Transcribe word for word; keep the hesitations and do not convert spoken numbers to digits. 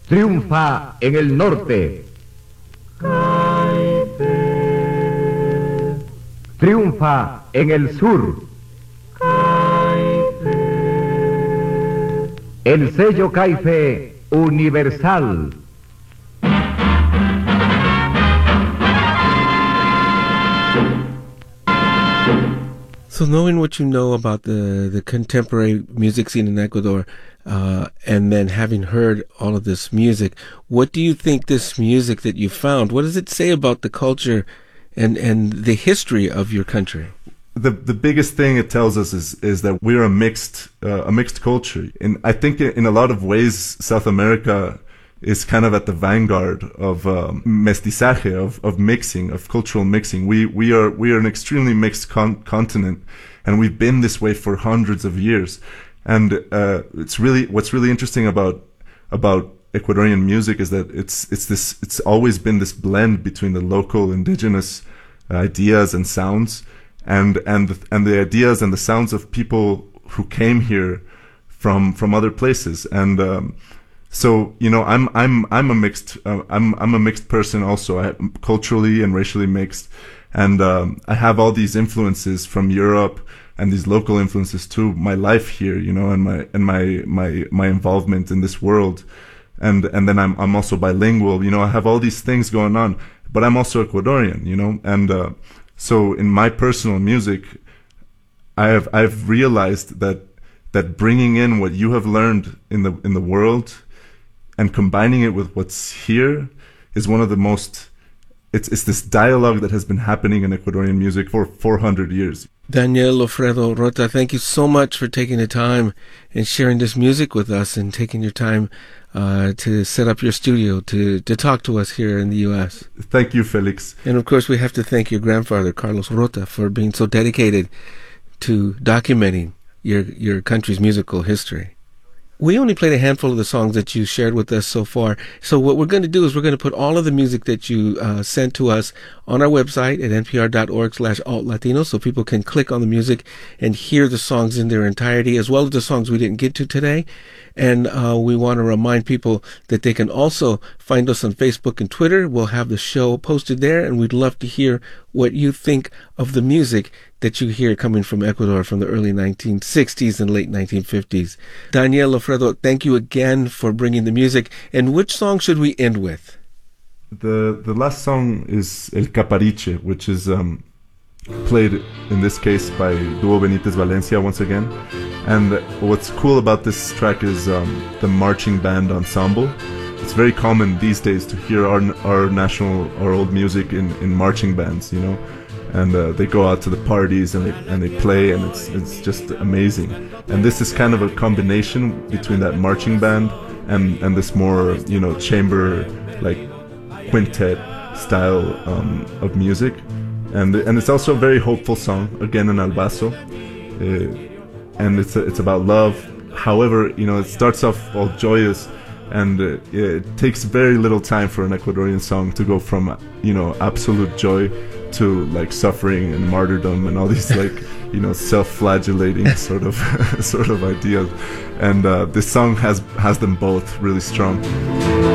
triunfa en el norte, triunfa en el sur. El sello Caife universal. So knowing what you know about the, the contemporary music scene in Ecuador, uh, and then having heard all of this music, what do you think this music that you found, what does it say about the culture and, and the history of your country? The the biggest thing it tells us is is that we're a mixed uh, a mixed culture, and I think in a lot of ways South America is kind of at the vanguard of um, mestizaje, of of mixing, of cultural mixing. We we are we are an extremely mixed con- continent, and we've been this way for hundreds of years. And uh, it's really what's really interesting about about Ecuadorian music is that it's it's this it's always been this blend between the local indigenous ideas and sounds. And and the, and the ideas and the sounds of people who came here from from other places, and um, so you know I'm I'm I'm a mixed uh, I'm I'm a mixed person also, I, culturally and racially mixed, and um, I have all these influences from Europe and these local influences to my life here, you know, and my and my my my involvement in this world, and and then I'm I'm also bilingual, you know, I have all these things going on, but I'm also Ecuadorian, you know, and. Uh, So in my personal music, I have I've realized that that bringing in what you have learned in the in the world and combining it with what's here is one of the most it's it's this dialogue that has been happening in Ecuadorian music for four hundred years. Daniel Lofredo Rota, thank you so much for taking the time and sharing this music with us and taking your time uh, to set up your studio to, to talk to us here in the U S. Thank you, Felix. And of course, we have to thank your grandfather, Carlos Rota, for being so dedicated to documenting your, your country's musical history. We only played a handful of the songs that you shared with us so far. So what we're going to do is we're going to put all of the music that you uh, sent to us on our website at npr.org slash altlatino so people can click on the music and hear the songs in their entirety, as well as the songs we didn't get to today. And uh, we want to remind people that they can also find us on Facebook and Twitter. We'll have the show posted there, and we'd love to hear what you think of the music that you hear coming from Ecuador from the early nineteen sixties and late nineteen fifties. Daniel Lofredo, thank you again for bringing the music. And which song should we end with? The the last song is El Capariche, which is um, played in this case by Duo Benitez Valencia once again. And what's cool about this track is um, the marching band ensemble. It's very common these days to hear our our national, our old music in, in marching bands, you know. And uh, they go out to the parties and they and they play, and it's it's just amazing. And this is kind of a combination between that marching band and, and this more, you know, chamber, like quintet style um, of music. And and it's also a very hopeful song, again in Albazo. Uh, and it's it's about love. However, you know, it starts off all joyous, and uh, it takes very little time for an Ecuadorian song to go from, you know, absolute joy to like suffering and martyrdom and all these like, you know, self-flagellating sort of sort of ideas. And uh, this song has has them both really strong.